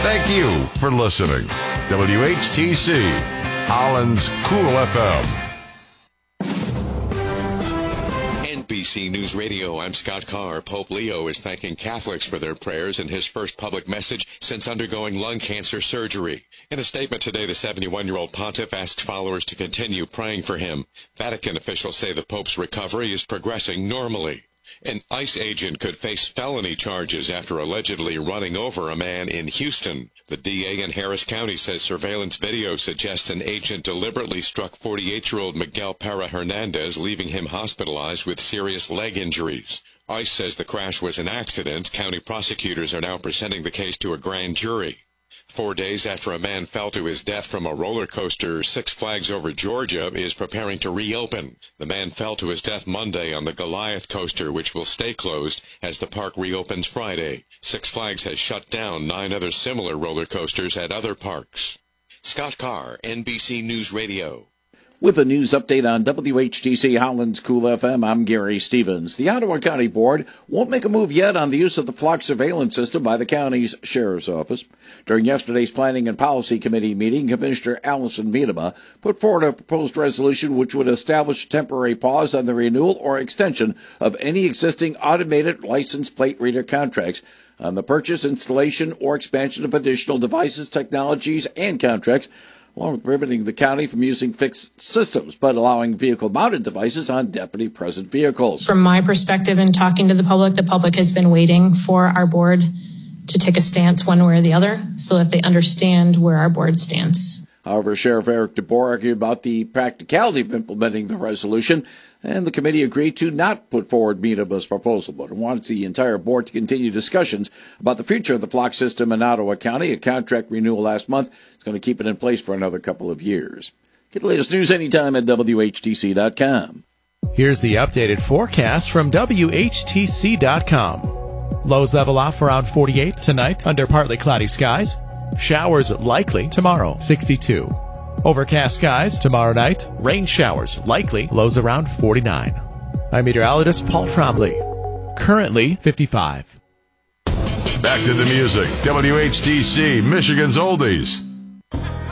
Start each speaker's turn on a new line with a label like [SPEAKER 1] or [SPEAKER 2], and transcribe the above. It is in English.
[SPEAKER 1] Thank you for listening. WHTC, Holland's Cool FM.
[SPEAKER 2] NBC News Radio, I'm Scott Carr. Pope Leo is thanking Catholics for their prayers in his first public message since undergoing lung cancer surgery. In a statement today, the 71-year-old pontiff asked followers to continue praying for him. Vatican officials say the Pope's recovery is progressing normally. An ICE agent could face felony charges after allegedly running over a man in Houston. The DA in Harris County says surveillance video suggests an agent deliberately struck 48-year-old Miguel Parra Hernandez, leaving him hospitalized with serious leg injuries. ICE says the crash was an accident. County prosecutors are now presenting the case to a grand jury. 4 days after a man fell to his death from a roller coaster, Six Flags Over Georgia is preparing to reopen. The man fell to his death Monday on the Goliath coaster, which will stay closed as the park reopens Friday. Six Flags has shut down 9 other similar roller coasters at other parks. Scott Carr, NBC News Radio.
[SPEAKER 3] With a news update on WHTC Holland's Cool FM, I'm Gary Stevens. The Ottawa County Board won't make a move yet on the use of the flock surveillance system by the county's sheriff's office. During yesterday's Planning and Policy Committee meeting, Commissioner Allison Miedema put forward a proposed resolution which would establish a temporary pause on the renewal or extension of any existing automated license plate reader contracts on the purchase, installation, or expansion of additional devices, technologies, and contracts, along with prohibiting the county from using fixed systems, but allowing vehicle-mounted devices on deputy-present vehicles.
[SPEAKER 4] From my perspective in talking to the public has been waiting for our board to take a stance one way or the other so that they understand where our board stands.
[SPEAKER 3] However, Sheriff Eric DeBoer argued about the practicality of implementing the resolution, and the committee agreed to not put forward Miedema's proposal, but wanted the entire board to continue discussions about the future of the flock system in Ottawa County. A contract renewal last month is going to keep it in place for another couple of years. Get the latest news anytime at WHTC.com.
[SPEAKER 5] Here's the updated forecast from WHTC.com. Lows level off around 48 tonight under partly cloudy skies. Showers likely tomorrow, 62. Overcast skies tomorrow night. Rain showers likely. Lows around 49. I'm meteorologist Paul Trombley. Currently 55.
[SPEAKER 1] Back to the music. WHTC, Michigan's Oldies.